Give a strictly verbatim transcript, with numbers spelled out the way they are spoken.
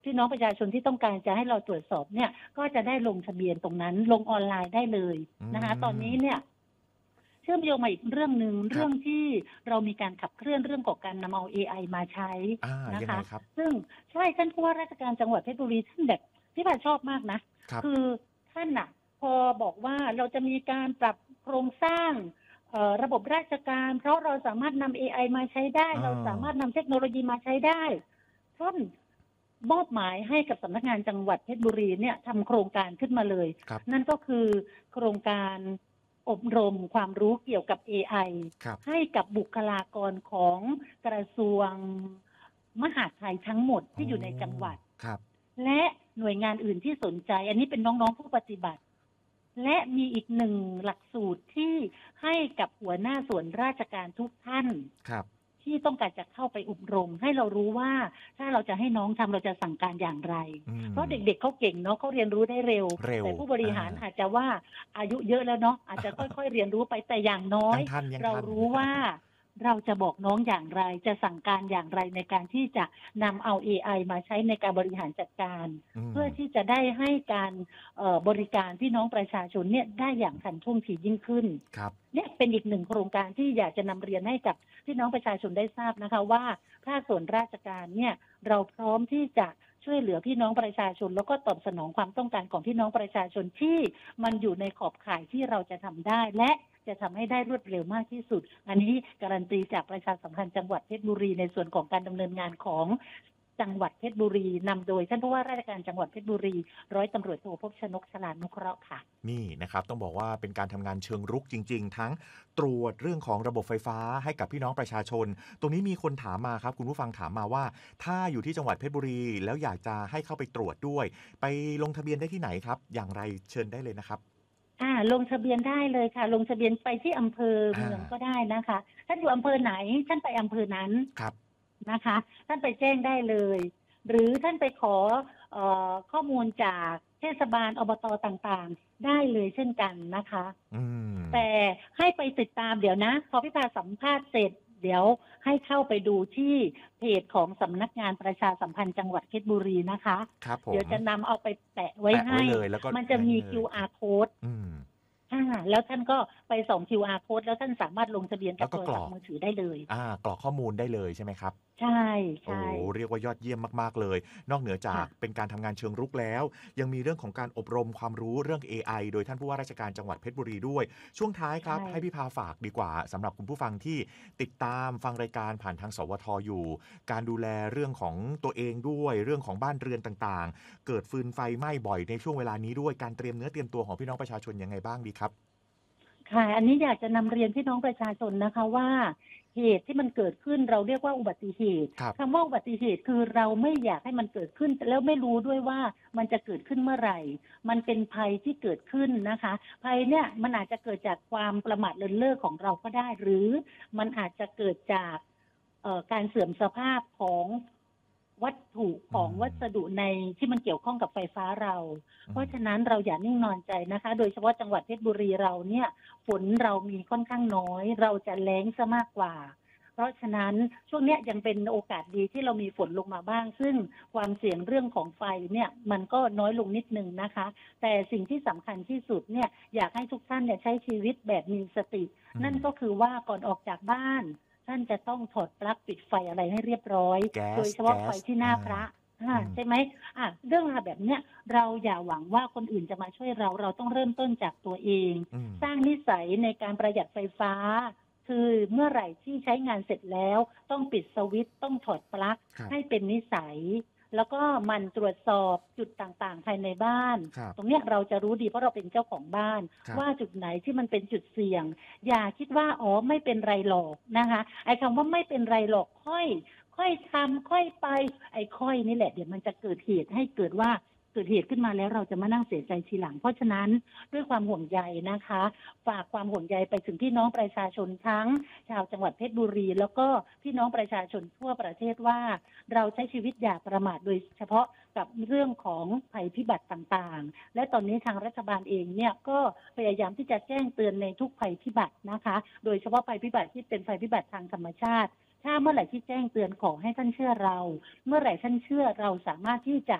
พี่น้องประชาชนที่ต้องการจะให้เราตรวจสอบเนี่ยก็จะได้ลงทะเบียนตรงนั้นลงออนไลน์ได้เลยอืนะคะตอนนี้มเนี่ยเชื่อมโยงมาอีกเรื่องหนึ่งครัเรื่องบที่เรามีการขับเคลื่อนเรื่องของการนำเอาเอไอมาใช้อานะคะยังไงครับซึ่งใช่ท่านผู้ว่าราชการจังหวัดเพชรบุรีท่านแบบที่ว่าชอบมากนะครับคือท่านน่ะพอบอกว่าเราจะมีการปรับโครงสร้างเอ่อระบบราชการเพราะเราสามารถนำเอไอมาใช้ได้เอเราสามารถอนำเทคโนโลยีมาใช้ได้ท่านมอบหมายให้กับสำนักงานจังหวัดเพชรบุรีเนี่ยทำโครงการขึ้นมาเลยครับนั่นก็คือโครงการอบรมความรู้เกี่ยวกับ เอ ไอครับให้กับบุคลากรของกระทรวงมหาดไทยทั้งหมดอ๋อที่อยู่ในจังหวัดครับและหน่วยงานอื่นที่สนใจอันนี้เป็นน้องๆผู้ปฏิบัติและมีอีกหนึ่งหลักสูตรที่ให้กับหัวหน้าส่วนราชการทุกท่านครับที่ต้องการจะเข้าไปอบรมให้เรารู้ว่าถ้าเราจะให้น้องทำเราจะสั่งการอย่างไรอืมเพราะเด็กๆเขาเก่งเนาะเขาเรียนรู้ได้เร็วเร็วแต่ผู้บริหารอาอาจจะว่าอายุเยอะแล้วเนาะอาจจะค่อยๆเรียนรู้ไปแต่อย่างน้อยยังทันยังเราทันรู้ว่าเราจะบอกน้องอย่างไรจะสั่งการอย่างไรในการที่จะนำเอาเอไอมาใช้ในการบริหารจัดการอืมเพื่อที่จะได้ให้การเอ่อบริการพี่น้องประชาชนเนี่ยได้อย่างทันท่วงทียิ่งขึ้นครับเนี่ยเป็นอีกหนึ่งโครงการที่อยากจะนำเรียนให้กับพี่น้องประชาชนได้ทราบนะคะว่าภาคส่วนราชการเนี่ยเราพร้อมที่จะช่วยเหลือพี่น้องประชาชนแล้วก็ตอบสนองความต้องการของพี่น้องประชาชนที่มันอยู่ในขอบข่ายที่เราจะทำได้และจะทำให้ได้รวดเร็วมากที่สุดอันนี้การันตีจากประชาสัมพันธ์จังหวัดเพชรบุรีในส่วนของการดำเนินงานของจังหวัดเพชรบุรีนำโดยท่านผู้ว่าราชการจังหวัดเพชรบุรีร้อยตำรวจโทภพชนก ฉลาดนุเคราะห์ค่ะนี่นะครับต้องบอกว่าเป็นการทำงานเชิงรุกจริงๆทั้งตรวจเรื่องของระบบไฟฟ้าให้กับพี่น้องประชาชนตรงนี้มีคนถามมาครับคุณผู้ฟังถามมาว่าถ้าอยู่ที่จังหวัดเพชรบุรีแล้วอยากจะให้เข้าไปตรวจด้วยไปลงทะเบียนได้ที่ไหนครับอย่างไรเชิญได้เลยนะครับอ่าลงทะเบียนได้เลยค่ะลงทะเบียนไปที่อำเภออาเมืองก็ได้นะคะท่านอยู่อำเภอไหนท่านไปอำเภอนั้นครับนะคะท่านไปแจ้งได้เลยหรือท่านไปขอเอ่อข้อมูลจากเทศบาลอบตต่างๆได้เลยเช่นกันนะคะอืมแต่ให้ไปติดตามเดี๋ยวนะพอพี่พาสัมภาษณ์เสร็จเดี๋ยวให้เข้าไปดูที่เพจของสำนักงานประชาสัมพันธ์จังหวัดเพชรบุรีนะคะครับผมเดี๋ยวจะนำเอาไปแปะไว้แปะไว้ให้เลยแล้วก็มันจะมีนั่นเลยคิว อาร์ code อืมอ่าแล้วท่านก็ไปส่อง คิว อาร์ code แล้วท่านสามารถลงทะเบียนแล้วก็กับโทรศัพกรอกท์มือถือได้เลยอากรอกข้อมูลได้เลยใช่ไหมครับใช่โอ้ใช่เรียกว่ายอดเยี่ยมมากๆเลยนอกเหนือจากค่ะเป็นการทำงานเชิงรุกแล้วยังมีเรื่องของการอบรมความรู้เรื่อง เอ ไอ โดยท่านผู้ว่าราชการจังหวัดเพชรบุรีด้วยช่วงท้ายครับใช่ให้พี่พาฝากดีกว่าสำหรับคุณผู้ฟังที่ติดตามฟังรายการผ่านทางสวทอยู่การดูแลเรื่องของตัวเองด้วยเรื่องของบ้านเรือนต่างๆเกิดฟืนไฟไหม้บ่อยในช่วงเวลานี้ด้วยการเตรียมเนื้อเตรียมตัวของพี่น้องประชาชนยังไงบ้างดีครับค่ะอันนี้อยากจะนำเรียนพี่น้องประชาชนนะคะว่าเหตุที่มันเกิดขึ้นเราเรียกว่าอุบัติเหตุครับคำว่าอุบัติเหตุคือเราไม่อยากให้มันเกิดขึ้นแล้วไม่รู้ด้วยว่ามันจะเกิดขึ้นเมื่อไหร่มันเป็นภัยที่เกิดขึ้นนะคะภัยเนี่ยมันอาจจะเกิดจากความประมาทเลินเล่อของเราก็ได้หรือมันอาจจะเกิดจากเอ่อการเสื่อมสภาพของวัตถุขอืองวัสมดุในที่มันเกี่ยวข้องกับไฟฟ้าเราอืมเพราะฉะนั้นเราอย่านิ่งนอนใจนะคะ โดยเฉพาะจังหวัดเพชรบุรีเราเนี่ยฝนเรามีค่อนข้างน้อย เราจะแล้งซะมากกว่า เพราะฉะนั้นช่วงเนี้ยยังเป็นโอกาสดีที่เรามีฝนลงมาบ้าง ซึ่งความเสี่ยงเรื่องของไฟเนี่ยมันก็น้อยลงนิดนึงนะคะ แต่สิ่งที่สำคัญที่สุดเนี่ยอยากให้ทุกท่านเนี่ยใช้ชีวิตแบบมีสติอืมนั่นก็คือว่าก่อนออกจากบ้าน ท่านจะต้องถอดปลั๊กปิดไฟอะไรให้เรียบร้อยแก๊สโดยเฉพาะแก๊สไฟที่หน้าอาพระอ่าอืมใช่ไหมอ่ะเรื่องราวแบบเนี้ยเราอย่าหวังว่าคนอื่นจะมาช่วยเรา เราต้องเริ่มต้นจากตัวเองอืมสร้างนิสัยในการประหยัดไฟฟ้า คือเมื่อไหร่ที่ใช้งานเสร็จแล้วต้องปิดสวิตช์ต้องถอดปลั๊กครับให้เป็นนิสัย แล้วก็หมันตรวจสอบจุดต่างๆภายในบ้านครับตรงเนี้ยเราจะรู้ดีเพราะเราเป็นเจ้าของบ้านครับว่าจุดไหนที่มันเป็นจุดเสี่ยง อย่าคิดว่าอ๋อไม่เป็นไรหรอกนะคะไอ้คำว่าไม่เป็นไรหรอกค่อย ค่อยทำค่อยไปไอ้ค่อยนี่แหละเดี๋ยวมันจะเกิดเหตุให้เกิดว่าเกิดเหตุขึ้นมาแล้วเราจะมานั่งเสียใจทีหลัง เพราะฉะนั้นด้วยความห่วงใยนะคะ ฝากความห่วงใยไปถึงพี่น้องประชาชนทั้งชาวจังหวัดเพชรบุรี แล้วก็พี่น้องประชาชนทั่วประเทศว่าเราใช้ชีวิตอย่าประมาทโดยเฉพาะกับเรื่องของภัยพิบัติต่างๆและตอนนี้ทางรัฐบาลเองเนี่ยก็พยายามที่จะแจ้งเตือนในทุกภัยพิบัตินะคะโดยเฉพาะภัยพิบัติที่เป็นภัยพิบัติทางธรรมชาติถ้าเมื่อไหร่ที่แจ้งเตือนขอให้ท่านเชื่อเรา เมื่อไหร่ท่านเชื่อเราสามารถที่จะ